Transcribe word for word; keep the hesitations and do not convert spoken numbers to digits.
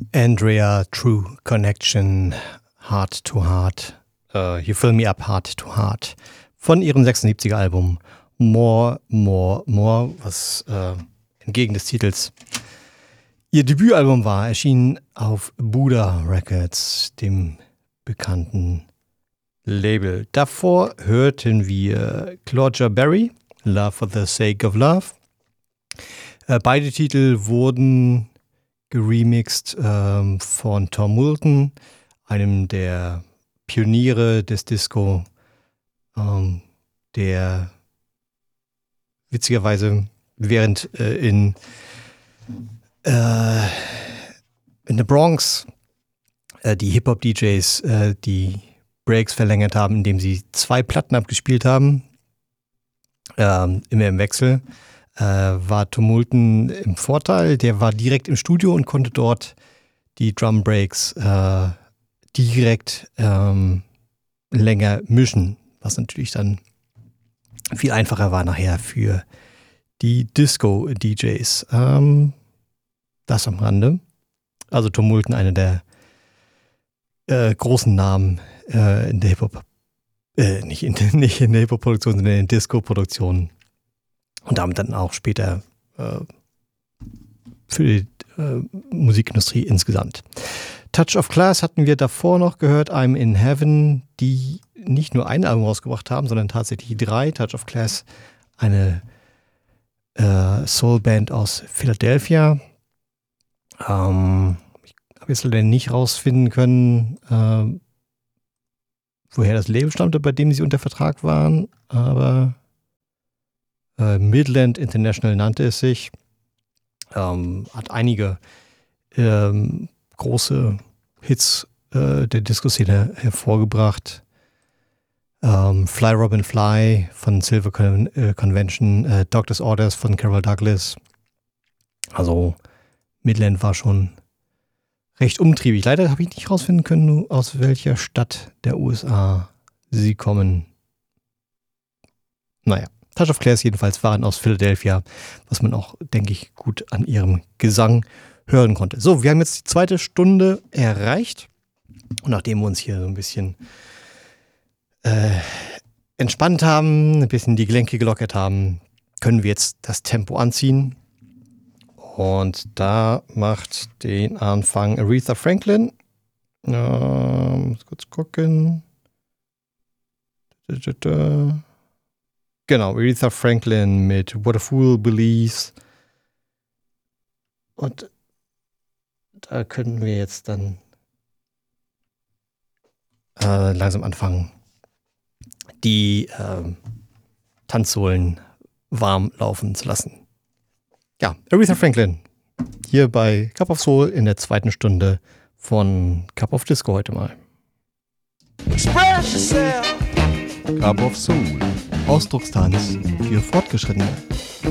Andrea, True Connection, Heart to Heart, uh, You Fill Me Up, Heart to Heart, von ihrem sechsundsiebziger Album More, More, More, was äh, entgegen des Titels ihr Debütalbum war, erschien auf Buddha Records, dem bekannten Label. Davor hörten wir Claudia Berry, Love for the Sake of Love. Äh, beide Titel wurden geremixed ähm, von Tom Moulton, einem der Pioniere des Disco, ähm, der witzigerweise während äh, in äh, in der Bronx äh, die Hip-Hop-D Js äh, die Breaks verlängert haben, indem sie zwei Platten abgespielt haben, ähm, immer im Wechsel, äh, war Tom Moulton im Vorteil. Der war direkt im Studio und konnte dort die Drum Breaks äh, direkt ähm, länger mischen, was natürlich dann viel einfacher war nachher für die Disco-D Js. Ähm, das am Rande. Also Tom Moulton, einer der äh, großen Namen äh, in der Hip-Hop, äh, nicht in, nicht in der Hip-Hop-Produktion, sondern in der Disco-Produktion. Und damit dann auch später äh, für die äh, Musikindustrie insgesamt. Touch of Class hatten wir davor noch gehört, I'm in Heaven, die nicht nur ein Album rausgebracht haben, sondern tatsächlich drei. Touch of Class, eine äh, Soul-Band aus Philadelphia. Ähm, ich habe jetzt leider nicht rausfinden können, äh, woher das Label stammte, bei dem sie unter Vertrag waren, aber äh, Midland International nannte es sich. Ähm, hat einige ähm, große Hits äh, der Disco-Szene hervorgebracht. Ähm, Fly Robin Fly von Silver Con- äh, Convention, äh, Doctor's Orders von Carol Douglas. Also Midland war schon recht umtriebig. Leider habe ich nicht rausfinden können, aus welcher Stadt der U S A sie kommen. Naja, Touch of Class jedenfalls waren aus Philadelphia, was man auch, denke ich, gut an ihrem Gesang hören konnte. So, wir haben jetzt die zweite Stunde erreicht. Und nachdem wir uns hier so ein bisschen äh, entspannt haben, ein bisschen die Gelenke gelockert haben, können wir jetzt das Tempo anziehen. Und da macht den Anfang Aretha Franklin. Ähm, muss kurz gucken. Genau, Aretha Franklin mit What a Fool Believes. Und da können wir jetzt dann äh, langsam anfangen, die äh, Tanzsohlen warm laufen zu lassen. Ja, Aretha Franklin, hier bei Cup of Soul in der zweiten Stunde von Cup of Disco heute mal. Express yourself. Cup of Soul. Ausdruckstanz für Fortgeschrittene.